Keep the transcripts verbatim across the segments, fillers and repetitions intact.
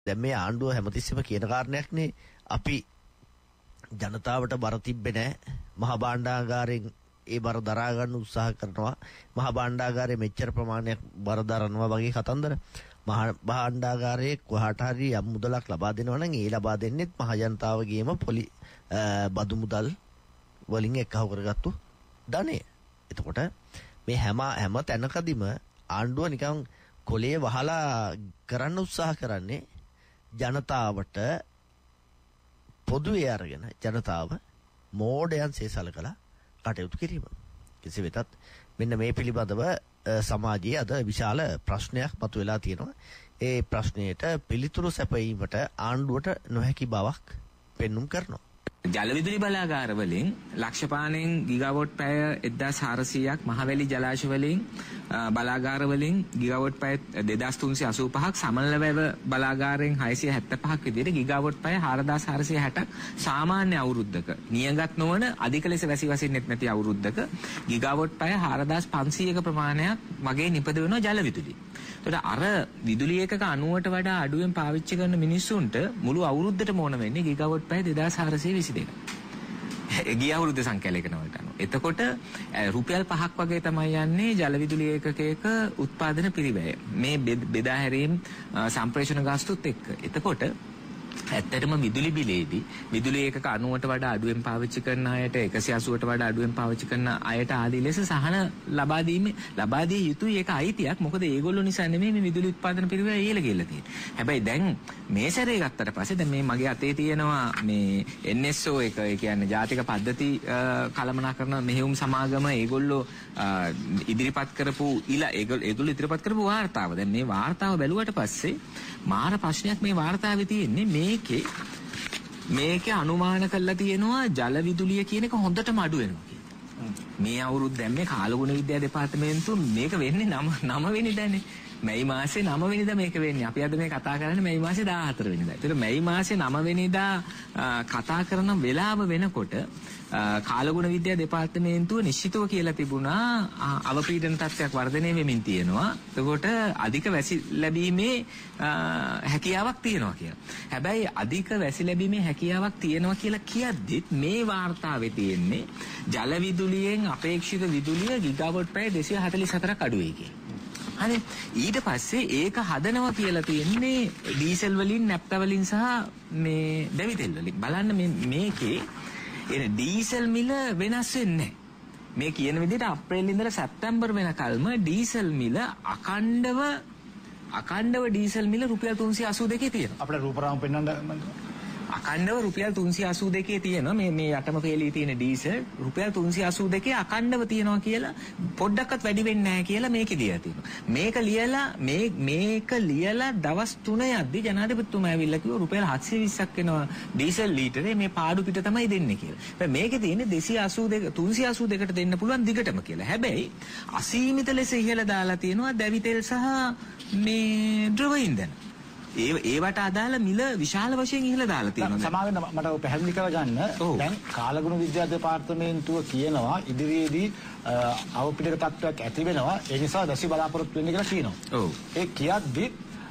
දැන් මේ ආණ්ඩුව හැමතිස්සෙම කියන කාරණයක් නේ අපි ජනතාවට බර තිබ්බේ නැහැ. මහා භාණ්ඩාගාරයෙන් ඒ බර දරා ගන්න උත්සාහ කරනවා. මහා භාණ්ඩාගාරයේ මෙච්චර ප්‍රමාණයක් බර දරනවා වගේ කතන්දර. මහා භාණ්ඩාගාරයේ කොහාට හරි යම් මුදලක් ලබා දෙනවා නම් ඒ ලබා දෙන්නෙත් මහ ජනතාවගේම පොලි බදු මුදල් වලින් එක්කව කරගත්තු ධනෙ. එතකොට මේ හැම හැම තැනකදීම ආණ්ඩුව නිකන් කොලේ වහලා කරන්න උත්සාහ කරන්නේ ජනතාවට පොදුවේ අරගෙන ජනතාව මෝඩයන් සේසලකලා කටයුතු කිරීම. කෙසේ වෙතත් මෙන්න මේ පිළිබඳව සමාජයේ අද විශාල ප්‍රශ්නයක් මතුවලා තියෙනවා. ඒ ප්‍රශ්නයට පිළිතුරු සැපයීමට ආණ්ඩුවට නොහැකි බවක් පෙන්눔 කරනවා. ජල විදුලි බලාගාර වලින් ලක්ෂපාණෙන් ගිගාවොට් පැය එක්දාස් හාරසීයක් මහවැලි ජලාශ වලින් බලාගාර වලින් ගිගාවොට් පැය දෙදාස් තුන්සිය අසූ පහක් සමනලවැව බලාගාරයෙන් හයසිය හැත්තෑ පහක් විදිහට ගිගාවොට් පැය හාරදාස් හාරසිය හැටක් සාමාන්‍ය අවුරුද්දක නියඟත් නොවන අධික ලෙස වැසි වසින්නෙත් නැති අවුරුද්දක ගිගාවොට් පැය හාරදාස් පන්සීයක ප්‍රමාණයක් වගේ නිපද වෙනවා ජල විදුලි. එතකොට අර විදුලි ඒකක අනූවට වඩා අඩුවෙන් පාවිච්චි කරන මිනිස්සුන්ට මුළු අවුරුද්දටම ඕන වෙන්නේ ගිගාවොට් පැය දෙදාස් හාරසිය විසි දෙක. ගිය අවුරුද්ද සංඛ්‍යාලේඛන වලට අනුව. එතකොට රුපියල් පහක් වගේ තමයි යන්නේ ජල විදුලි ඒකකයක උත්පාදන පිරිවැය. මේ බෙදා හැරීම් සම්ප්‍රේෂණ ගාස්තුත් එක්ක. එතකොට ඇත්තටම විදුලි බිලේදී විදුලි ඒකක අනූවට වඩා අඩුවෙන් පාවිච්චි කරන අයට එකසිය අසූවට වඩා අඩුවෙන් පාවිච්චි කරන අයට ආදී ලෙස සහන ලබා දීමේ ලබා දිය යුතුයි. ඒක අයිතියක්. මොකද ඒගොල්ලෝ නිසා නෙමෙයි මේ විදුලි උත්පාදන පිරිවැය ඉහළ ගිහලා තියෙන්නේ. හැබැයි දැන් මේ සැරේ ගත්තට පස්සේ දැන් මේ මගේ අතේ තියෙනවා මේ එන් එස් ඕ එක, ඒ කියන්නේ ජාතික පද්ධති කළමනාකරන මෙහෙයුම් සමාගම ඒගොල්ලෝ ඉදිරිපත් කරපු ඉල ඒගොල්ලෝ ඉදිරිපත් කරපු වාර්තාව. දැන් මේ වාර්තාව බැලුවට පස්සේ මාර ප්‍රශ්නයක් මේ වාර්තාවේ තියෙන්නේ. මේකේ මේකේ අනුමාන කරලා තියෙනවා ජල විදුලිය කියන එක හොඳටම අඩු වෙනවා කියලා. මේ අවුරුද්ද දැන් මේ කාලගුණ විද්‍යා දෙපාර්තමේන්තුව මේක වෙන්නේ නව වෙනිදානේ. මැයි මාසේ නව වෙනිදා මේක වෙන්නේ. අපි අද මේ කතා කරන්නේ මැයි මාසේ දාහතර වෙනිදා. ඒතර මැයි මාසේ නව වෙනිදා කතා කරන වෙලාව වෙනකොට කාලගුණ විද්‍යා දෙපාර්තමේන්තුව නිශ්චිතව කියලා තිබුණා අවපීඩන තත්ත්වයක් වර්ධනය වෙමින් තියෙනවා. එතකොට අධික වැසි ලැබීමේ හැකියාවක් තියෙනවා කියලා. හැබැයි අධික වැසි ලැබීමේ හැකියාවක් තියෙනවා කියලා කියද්දිත් මේ වාර්තාවේ තියෙන්නේ ජල විදුලියෙන් අපේක්ෂිත විදුලිය ගිගාවොට් පැය දෙසිය හතළිස් හතරක් අඩු වෙයි කියලා. හරි. ඊට පස්සේ ඒක හදනවා කියලා තියෙන්නේ ඩීසල් වලින්, නැප්තා වලින් සහ මේ දැවිතෙල් වලින්. බලන්න මේ මේකේ එන ඩීසල් මිල වෙනස් වෙන්නේ නැහැ. මේ කියන විදිහට අප්‍රේල් ඉඳලා සැප්තැම්බර් වෙනකල්ම ඩීසල් මිල අකණ්ඩව අකණ්ඩව ඩීසල් මිල රුපියල් තුන්සිය අසූ දෙකේ තියෙනවා. අපිට රූපරාම පෙන්වන්න අකණ්ඩව රුපියල් තුන්සිය අසූ දෙකේ තියෙනවා. මේ මේ යටම පෙළී තියෙන ඩීසල් රුපියල් තුන්සිය අසූ දෙකේ අකණ්ඩව තියෙනවා කියලා පොඩ්ඩක්වත් වැඩි වෙන්නේ නැහැ කියලා මේකේ ලියලා තියෙනවා. මේක ලියලා මේ මේක ලියලා දවස් තුන යද්දි ජනාධිපතිතුමා ඇවිල්ලා කිව්වා රුපියල් හත්සිය විස්සක් වෙනවා ඩීසල් ලීටරේ මේ පාඩු පිට තමයි දෙන්නේ කියලා. හැබැයි මේකේ තියෙන්නේ දෙසිය අසූ දෙක තුන්සිය අසූ දෙකට දෙන්න පුළුවන් දිගටම කියලා. හැබැයි අසීමිත ලෙස ඉහළ දාලා තියෙනවා දැවිතෙල් සහ මේ ද්‍රව ඉන්ධන. ඒ ඒවට අදාළ මිල විශාල වශයෙන් ඉහළ දාලා තියෙනවා. සමාවෙන්න මට පැහැදිලි කරගන්න. දැන් කාලගුණ විද්‍යා දෙපාර්තමේන්තුව කියනවා ඉදිරියේදී අවපීඩක තත්ත්වයක් ඇති වෙනවා. ඒ නිසා දැසි බලාපොරොත්තු වෙන්න කියලා කියනවා. ඔව්. ඒ කියද්දි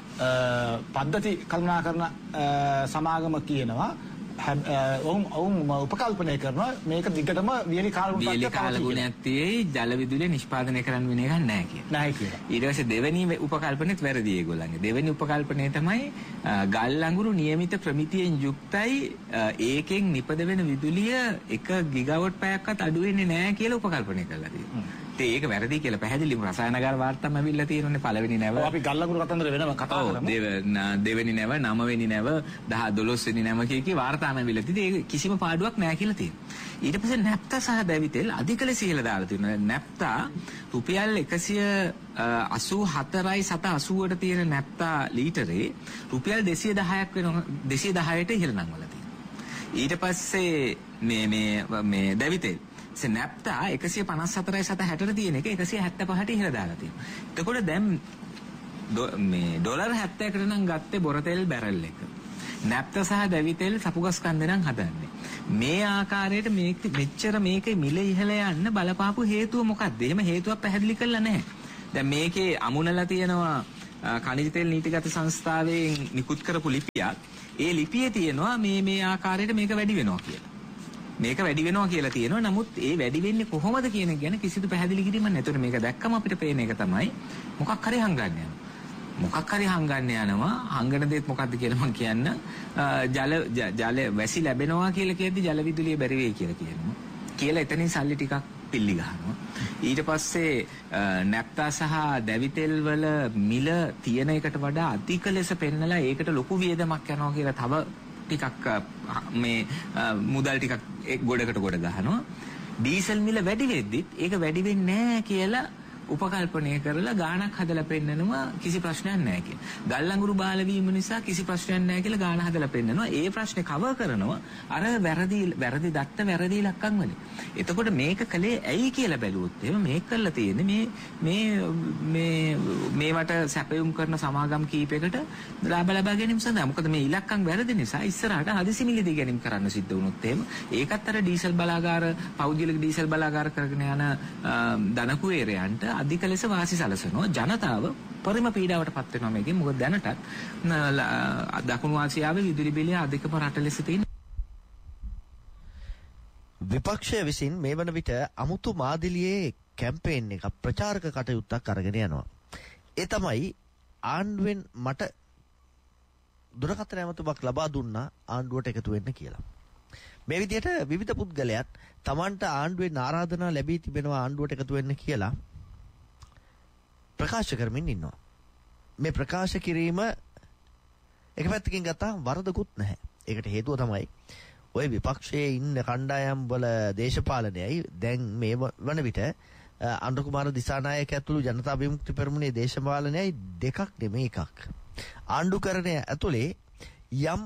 පද්ධති කළමනාකරන සමාගම කියනවා ඔවුන් ඔවුන් උපකල්පනය කරනවා මේක දිගටම වියලි කාලගුණයක් තියෙයි ජල විදුලිය නිෂ්පාදනය කරන්න වෙන එකක් නැහැ කියලා. නැහැ කියලා. ඊට පස්සේ දෙවෙනි උපකල්පනෙත් වැරදි ඒගොල්ලන්ගේ. දෙවෙනි උපකල්පනය තමයි ගල් අඟුරු නියමිත ප්‍රමිතියෙන් යුක්තයි ඒකෙන් නිපද වෙන විදුලිය එක ගිගාවොට් පැයක්වත් අඩු වෙන්නේ නැහැ කියලා උපකල්පනය කරලා තියෙනවා. ඒක වැරදි කියලා පැහැදිලිවම රසායනගාර වාර්තාවම ඇවිල්ලා තියෙනනේ පළවෙනි නැව. ඔව් අපි ගල් අඟුරු කතන්දර වෙනම කතා කරමු. ඔව් දෙවෙනි නැව, නවවෙනි නැව, දහ දොළොස් වෙනි නැව කිය කී වාර්තාවම ඇවිල්ලා තියෙන්නේ. ඒක කිසිම පාඩුවක් නැහැ කියලා තියෙනවා. ඊට පස්සේ නැප්තා සහ දැවිතෙල් අධික ලෙස ඉහළ දාලා තියෙනවා. නැප්තා රුපියල් එකසිය අසූ හතරයි සත අසූවට තියෙන නැප්තා ලීටරේ රුපියල් දෙසිය දහයක් වෙනවා. දෙසිය දහයට ඉහළ නංවලා තියෙනවා. ඊට පස්සේ මේ මේ මේ දැවිතෙල් නැප්තා එකසිය පනස් හතරයි සත හැටට තියෙන එක එකසිය හැත්තෑ පහට ඉහළ දාලා තියෙනවා. එතකොට දැන් මේ ඩොලර් හැත්තෑකට නම් ගත්තේ බොරතෙල් බැරල් එක. නැප්තා සහ දැවිතෙල් සපුගස් කන්දේ නම් හදන්නේ. මේ ආකාරයට මේක මෙච්චර මේකේ මිල ඉහළ යන්න බලපාපු හේතුව මොකක්ද? එහෙම හේතුවක් පැහැදිලි කරලා නැහැ. දැන් මේකේ අමුණලා තියෙනවා ඛනිජ තෙල් නීතිගත සංස්ථාවෙන් නිකුත් කරපු ලිපියක්. ඒ ලිපියේ තියෙනවා මේ මේ ආකාරයට මේක වැඩි වෙනවා කියලා. මේක වැඩි වෙනවා කියලා තියෙනවා. නමුත් ඒ වැඩි වෙන්නේ කොහොමද කියන එක ගැන කිසිදු පැහැදිලි කිරීමක් නැතුව මේක දැක්කම අපිට පේන එක තමයි මොකක් හරි හංගන්න යනවා. මොකක් හරි හංගන්න යනවා. හංගන දෙයක් මොකද්ද කියලා මම කියන්න. ජල ජල වැසි ලැබෙනවා කියලා කියද්දි ජල විදුලිය බැරි වෙයි කියලා කියනවා. කියලා එතනින් සල්ලි ටිකක් පිල්ලි ගහනවා. ඊට පස්සේ නැප්තා සහ දැවිතෙල් වල මිල තියෙන එකට වඩා අධික ලෙස පෙන්නලා ඒකට ලොකු වියදමක් යනවා කියලා තව ටිකක් මේ මුදල් ටිකක් ගොඩකට ගොඩ ගහනවා. ඩීසල් මිල වැඩි වෙද්දිත් ඒක වැඩි වෙන්නේ නැහැ කියලා උපකල්පනය කරලා ගාණක් හදලා පෙන්නනවා කිසි ප්‍රශ්නයක් නැහැ කියලා. ගල් අඟුරු බාල වීම නිසා කිසි ප්‍රශ්නයක් නැහැ කියලා ගාණ හදලා පෙන්නනවා. ඒ ප්‍රශ්නේ කවර් කරනවා අර වැරදි වැරදි දත්ත වැරදි ඉලක්කම් වලින්. එතකොට මේක කලේ ඇයි කියලා බැලුවොත් එහෙම මේක කරලා තියෙන්නේ මේ මේ මේ මේවට සැපයුම් කරන සමාගම් කීපයකට ලාභ ලබා ගැනීම සඳහා. මොකද මේ ඉලක්කම් වැරදි නිසා ඉස්සරහට හදිසි මිලදී ගැනීම කරන්න සිද්ධ වුණොත් එහෙම ඒකත් අර ඩීසල් බලාගාර පෞද්ගලික ඩීසල් බලාගාර කරගෙන යන ධනකුවේරයන්ට අධික ලෙස වාසි සලසනවා. ජනතාව පරිම පීඩාවට පත් වෙනවා මේකෙන්. මොකද දැනටත් දකුණු ආසියාවේ විදුලි බිල අධිකම රට ලෙස තියෙන. විපක්ෂය විසින් මේ වන විට අමුතු මාදිලියේ කැම්පේන් එක ප්‍රචාරක කටයුත්තක් අරගෙන යනවා. ඒ තමයි ආණ්ඩුවෙන් මට දුරකථන ඇමතුමක් ලබා දුන්නා ආණ්ඩුවට එකතු වෙන්න කියලා. මේ විදිහට විවිධ පුද්ගලයන් Tamanට ආණ්ඩුවෙන් ආරාධනා ලැබී තිබෙනවා ආණ්ඩුවට එකතු වෙන්න කියලා ප්‍රකාශ කරමින් ඉන්නවා. මේ ප්‍රකාශ කිරීම එක පැත්තකින් ගත්තාම වරදකුත් නැහැ. ඒකට හේතුව තමයි ඔය විපක්ෂයේ ඉන්න කණ්ඩායම් වල දේශපාලනයයි දැන් මේ වන විට අනුර කුමාර දිසානායක ඇතුළු ජනතා විමුක්ති පෙරමුණේ දේශපාලනයයි දෙකක් නෙමෙයි එකක්. ආණ්ඩුකරණය ඇතුලේ යම්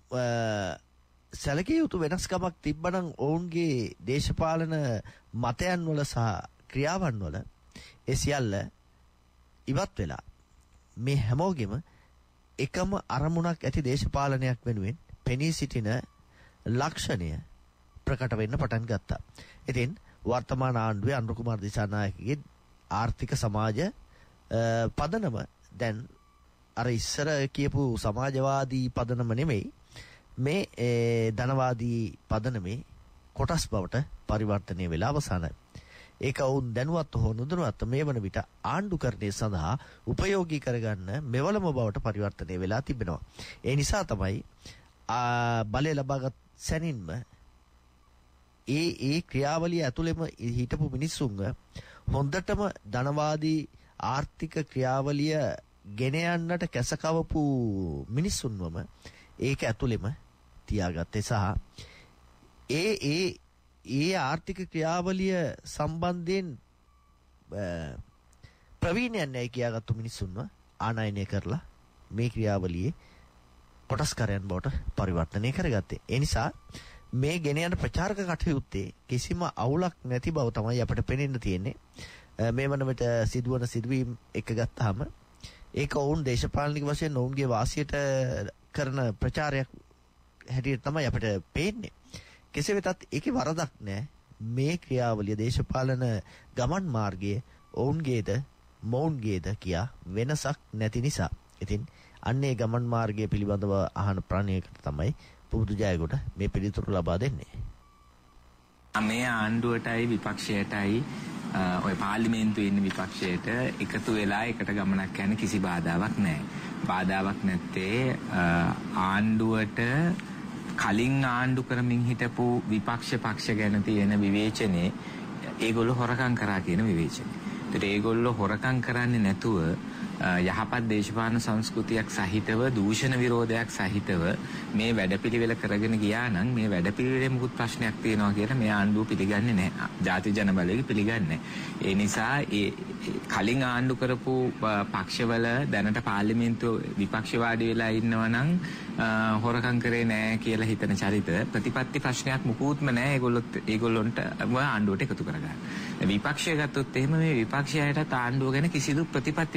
සැලකිය යුතු වෙනස්කමක් තිබ්බනම් ඔවුන්ගේ දේශපාලන මතයන් වල සහ ක්‍රියාවන් වල ඒ සියල්ල ඉවත් වෙලා මේ හැමෝගෙම එකම අරමුණක් ඇති දේශපාලනයක් වෙනුවෙන් පෙනී සිටින ලක්ෂණය ප්‍රකට වෙන්න පටන් ගත්තා. ඉතින් වර්තමාන ආණ්ඩුවේ අනුර කුමාර දිසානායකගේ ආර්ථික සමාජ පදනම දැන් අර ඉස්සර කියපු සමාජවාදී පදනම නෙමෙයි මේ ධනවාදී පදනමේ කොටස් බවට පරිවර්තනය වෙලා අවසానයි. ඒක වුන් දැනුවත් හෝ නොදැනුවත් මේ වන විට ආණ්ඩුකරණය සඳහා උපයෝගී කරගන්න මෙවලම බවට පරිවර්තනය වෙලා තිබෙනවා. ඒ නිසා තමයි බලය ලබාගත් සැනින්ම ඒ ඒ ක්‍රියාවලිය ඇතුළෙම හිටපු මිනිස්සුන්ව හොඳටම ධනවාදී ආර්ථික ක්‍රියාවලිය ගෙන යන්නට කැසකවපු මිනිස්සුන්වම ඒක ඇතුළෙම තියාගත්තේ සහ ඒ ඒ ඒ ආර්ථික ක්‍රියාවලිය සම්බන්ධයෙන් ප්‍රවීණයන් නැයි කියාගත්තු මිනිස්සුන්ව ආනයනය කරලා මේ ක්‍රියාවලියේ කොටස්කරයන් බවට පරිවර්තනය කරගත්තේ. ඒ නිසා මේ ගෙන යන ප්‍රචාරක කටයුත්තේ කිසිම අවුලක් නැති බව තමයි අපිට පේනෙන්න තියෙන්නේ. මේ වන විට සිදුවන සිදුවීම් එක ගත්තාම ඒක ඔවුන් දේශපාලනික වශයෙන් ඔවුන්ගේ වාසියට කරන ප්‍රචාරයක් හැටියට තමයි අපිට පේන්නේ. කෙසේ වෙතත් ඒකේ වරදක් නැහැ. මේ ක්‍රියාවලිය දේශපාලන ගමන් මාර්ගයේ ඔවුන්ගේද මොවුන්ගේද කියා වෙනසක් නැති නිසා. ඉතින් අන්නේ ගමන් මාර්ගය පිළිබඳව අහන ප්‍රාණයකට තමයි පුබුදු ජයගොඩ මේ පිළිතුරු ලබා දෙන්නේ. මේ ආණ්ඩුවටයි විපක්ෂයටයි ඔය පාර්ලිමේන්තුවේ ඉන්න විපක්ෂයට එකතු වෙලා එකට ගමනක් යන කිසි බාධාවක් නැහැ. බාධාවක් නැත්තේ ආණ්ඩුවට කලින් ආණ්ඩු කරමින් හිටපු විපක්ෂ පක්ෂ ගැන තියෙන විවේචනේ ඒගොල්ලෝ හොරකම් කරා කියන විවේචනේ. ඒත් ඒගොල්ලෝ හොරකම් කරන්නේ නැතුව යහපත් දේශපාලන සංස්කෘතියක් සහිතව දූෂණ විරෝධයක් සහිතව මේ වැඩපිළිවෙල කරගෙන ගියා නම් මේ වැඩපිළිවෙලේ මුකුත් ප්‍රශ්නයක් තියෙනවා කියලා මේ ආණ්ඩුව පිළිගන්නේ නැහැ. ජාතික ජන බලවේගය පිළිගන්නේ. ඒ නිසා ඒ කලින් ආණ්ඩු කරපු පක්ෂවල දැනට පාර්ලිමේන්තුව විපක්ෂවාදී වෙලා ඉන්නවා නම් හොරකම් කරේ නැහැ කියලා හිතන චරිත ප්‍රතිපත්ති ප්‍රශ්නයක් මුකුත්ම නැහැ. ඒගොල්ලොත් ඒගොල්ලොන්ට ආණ්ඩුවට එකතු කරගන්න. විපක්ෂය ගත්තොත් එහෙම මේ විපක්ෂයයට ආණ්ඩුව ගැන කිසිදු ප්‍රතිපත්තිමය විවේචනයක්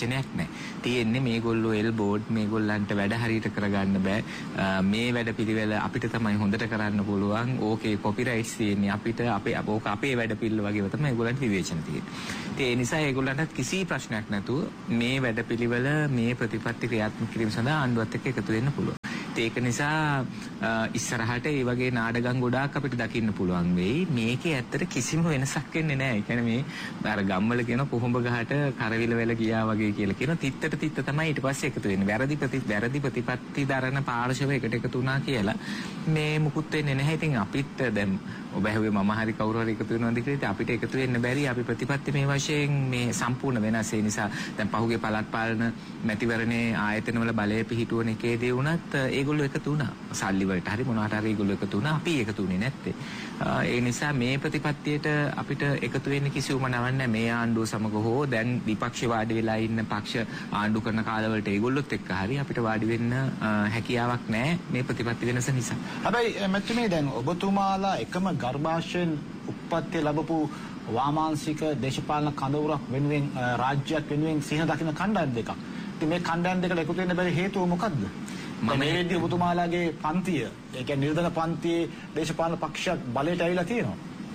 විවේචනයක් නැහැ. තියෙන්නේ මේගොල්ලෝ එල් බෝඩ් මේගොල්ලන්ට වැඩ හරියට කරගන්න බෑ. මේ වැඩ පිළිවෙල අපිට තමයි හොඳට කරන්න පුළුවන්. ඕකේ කොපිරයිට්ස් තියෙන්නේ අපිට අපේ ඕක අපේ වැඩ පිළිවෙල වගේම තමයි ඒගොල්ලන්ට විවේචන තියෙන්නේ. ඒ නිසා ඒගොල්ලන්ට කිසි ප්‍රශ්නයක් නැතුව මේ වැඩ පිළිවෙල මේ ප්‍රතිපත්ති ක්‍රියාත්මක කිරීම සඳහා ආණ්ඩුවත් එක්ක එකතු වෙන්න පුළුවන්. ඒක නිසා ඉස්සරහට මේ වගේ නාඩගම් ගොඩාක් අපිට දකින්න පුළුවන් වෙයි. මේකේ ඇත්තට කිසිම වෙනසක් වෙන්නේ නැහැ. ඒ කියන්නේ මේ අර ගම්වල කියන කොහොඹ ගහට කරවිල වෙල ගියා වගේ කියලා කියන තිත්තට තිත්ත තමයි ඊට පස්සේ එකතු වෙන්නේ. වැරදි ප්‍රති වැරදි ප්‍රතිපත්ති දරන පාර්ශව එකට එකතු වුණා කියලා මේ මුකුත් වෙන්නේ නැහැ. ඉතින් අපිට දැන් ඔබ ඇහුවේ මම හරි කවුරු හරි එකතු වෙනවද කියලා. අපිට එකතු වෙන්න බැරි. අපි ප්‍රතිපත්ති මේ වශයෙන් මේ සම්පූර්ණ වෙනස්. ඒ නිසා දැන් පහුගිය පළාත් පාලන මැතිවරණයේ ආයතනවල බලය පිහිටුවන එකේදී වුණත් ඒගොල්ලෝ එකතු වුණා. සල්ලි වලට හරි මොනවාට හරි ඒගොල්ලෝ එකතු වුණා. අපි එකතු වුණේ නැත්තේ. ඒ නිසා මේ ප්‍රතිපත්තියට අපිට එකතු වෙන්න කිසිවම නවන්නේ මේ ආණ්ඩුව සමග හෝ දැන් විපක්ෂ වාඩි වෙලා ඉන්න පක්ෂ ආණ්ඩු කරන කාලවලට ඒගොල්ලොත් එක්ක හරි අපිට වාඩි වෙන්න හැකියාවක් නැහැ මේ ප්‍රතිපත්ති වෙනස නිසා. හැබැයි මැතිතුමේ දැන් ඔබතුමාලා එකම ගර්භාෂයෙන් උප්පත්ති ලැබපු වාමාංශික දේශපාලන කඳවුරක් වෙනුවෙන් රාජ්‍යයක් වෙනුවෙන් සිහින දකින්න කණ්ඩායම් දෙකක්. ඉතින් මේ කණ්ඩායම් දෙකට එකතු වෙන්න බැරි හේතුව මොකද්ද? මම මේ වෙද්දී ඔබතුමාලාගේ පන්තිය, ඒ කියන්නේ නිර්ධන පන්තියේ දේශපාලන පක්ෂයක් බලයට ඇවිල්ලා තියෙනවා.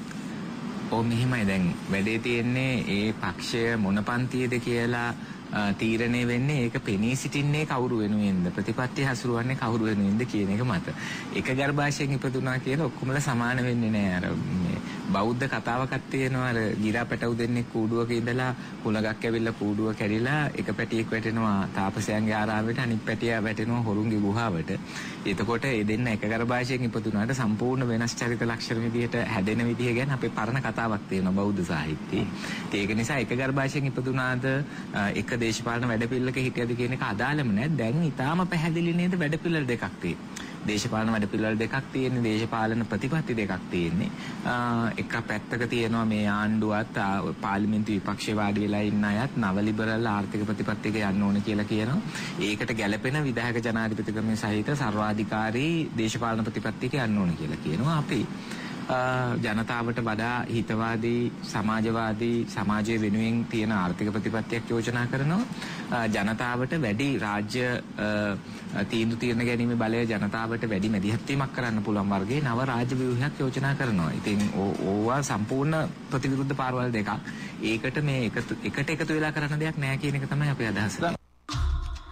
ඔව් මෙහිමයි දැන් වැඩේ තියෙන්නේ ඒ පක්ෂය මොන පන්තියේද කියලා තීරණය වෙන්නේ ඒක පෙනී සිටින්නේ කවුරු වෙනුවෙන්ද ප්‍රතිපත්ති හසුරුවන්නේ කවුරු වෙනුවෙන්ද කියන එක මත. එක ගර්භාෂයෙන් ඉපදුනා කියලා ඔක්කොමලා සමාන වෙන්නේ නැහැ. අර මේ බෞද්ධ කතාවකක් තියෙනවා අර ගිරා පැටවු දෙන්නේ කූඩුවක ඉඳලා කුලගක් ඇවිල්ලා කූඩුව කැඩිලා එක පැටියෙක් වැටෙනවා තාපසයන්ගේ ආරාමයට අනිත් පැටියා වැටෙනවා හොරුන්ගේ ගුහාවට. එතකොට ඒ දෙන්න එක ගර්භාෂයෙන් ඉපදුනාට සම්පූර්ණ වෙනස් චරිත ලක්ෂණ විදිහට හැදෙන විදිහ ගැන අපේ පරණ කතාවක් තියෙනවා බෞද්ධ සාහිත්‍යයේ. ඒක නිසා එක ගර්භාෂයෙන් ඉපදුනාද එක දේශපාලන වැඩපිළිවෙලක හිටියද කියන එක අදාළම නැහැ. දැන් ඊටාම පැහැදිලි නේද වැඩපිළිවෙල දෙකක් තියෙන්නේ. දේශපාලන වැඩපිළිවෙල දෙකක් තියෙන්නේ. දේශපාලන ප්‍රතිපත්ති දෙකක් තියෙන්නේ. එක පැත්තක තියෙනවා මේ ආණ්ඩුවත් පාර්ලිමේන්තු විපක්ෂේ වාඩි වෙලා ඉන්න අයත් නව ලිබරල් ආර්ථික ප්‍රතිපත්තියක යන්න ඕන කියලා කියනවා. ඒකට ගැළපෙන විධායක ජනාධිපති ක්‍රමයේ සහිත සර්වාධිකාරී දේශපාලන ප්‍රතිපත්තියක යන්න ඕන කියලා කියනවා. අපි ජනතාවට වඩා හිතවාදී සමාජවාදී සමාජයේ වෙනුවෙන් තියෙන ආර්ථික ප්‍රතිපත්තියක් යෝජනා කරනවා. ජනතාවට වැඩි රාජ්‍ය තීන්දුව తీරන ගැනීමේ බලය ජනතාවට වැඩි මැදිහත් වීමක් කරන්න පුළුවන් වර්ගයේ නව රාජ්‍ය ව්‍යුහයක් යෝජනා කරනවා. ඉතින් ඕවා සම්පූර්ණ ප්‍රතිවිරුද්ධ පාරවල් දෙකක්. ඒකට මේ එකට එකතු වෙලා කරන්න දෙයක් නැහැ කියන එක තමයි අපේ අදහස.